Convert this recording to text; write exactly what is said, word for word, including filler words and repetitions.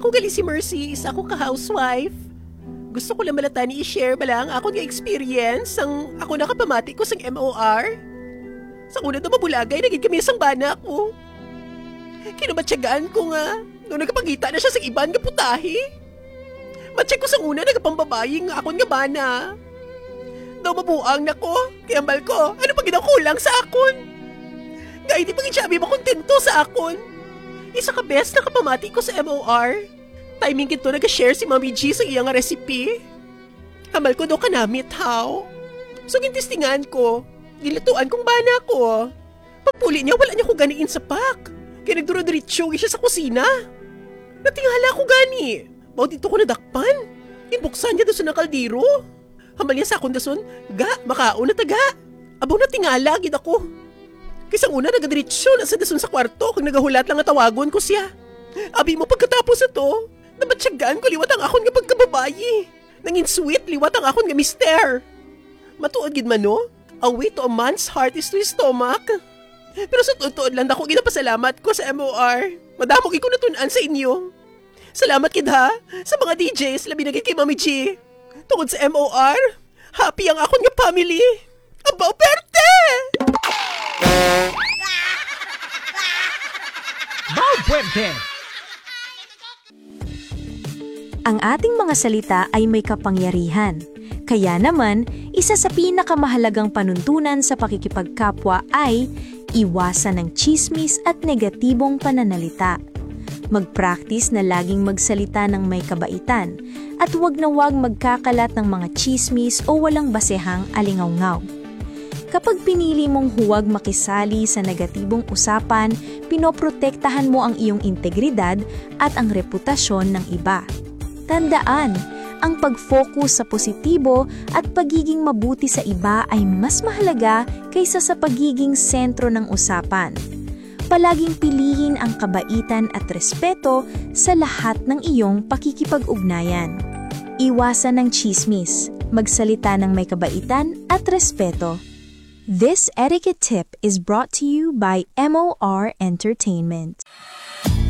Ako gali si Mercy, isa ako ka-housewife. Gusto ko lang malatan ni i-share ba lang ako nga experience ang ako nakapamati ko sa M O R. Sa una na mabulagay, naging kami isang bana ko. Kinumatsagaan ko nga, nung nagkapagita na siya sa iban nga putahe. Matsyag ko sa una, nagpambabaying nga akon nga bana. Daw mabuang na ko, kaya ambal ko, ano pa ginakulang sa akon? Nga hindi pang siya makontento sa akon. Isa ka best na kapamati ko sa M O R. Timing kito nag-share si Mami G sa iyang recipe. Amal ko daw kanamit, how? So gintistingan ko, gilatuan kong bana ko. Pagpuli niya, wala niya ko ganiin sa pak. Kaya nagduro-diretso siya sa kusina. Natingala ko gani. Baw dito ko nadakpan. Inbuksan niya doon sa nakaldiro. Hamal niya sa akong dason, ga, makaon na taga. Abaw natingala, gid ako. Kisang una nagadiretso na sa dason sa kwarto kung nagahulat lang nga tawagon ko siya. Abi mo pagkatapos ito, nabatsyagaan ko liwat ang akon nga pagkababayi. Nangin sweet liwat ang akon nga mister. Matuod gid man no? A way to a man's heart is to his stomach. Pero sa tuod-tuod lang ako ginapasalamat ko sa M O R. Madamog ikaw natunan sa inyo. Salamat kid ha sa mga D Js labi na kay Mami G. Tungod sa M O R, happy ang akon nga family. Abaw perte! Bao Puente! Ang ating mga salita ay may kapangyarihan. Kaya naman, isa sa pinakamahalagang panuntunan sa pakikipagkapwa ay iwasan ng tsismis at negatibong pananalita. Mag-practice na laging magsalita ng may kabaitan at huwag na huwag magkakalat ng mga tsismis o walang basehang alingawngaw. Kapag pinili mong huwag makisali sa negatibong usapan, pinoprotektahan mo ang iyong integridad at ang reputasyon ng iba. Tandaan, ang pag-focus sa positibo at pagiging mabuti sa iba ay mas mahalaga kaysa sa pagiging sentro ng usapan. Palaging pilihin ang kabaitan at respeto sa lahat ng iyong pakikipag-ugnayan. Iwasan ng tsismis, magsalita ng may kabaitan at respeto. This etiquette tip is brought to you by M O R Entertainment.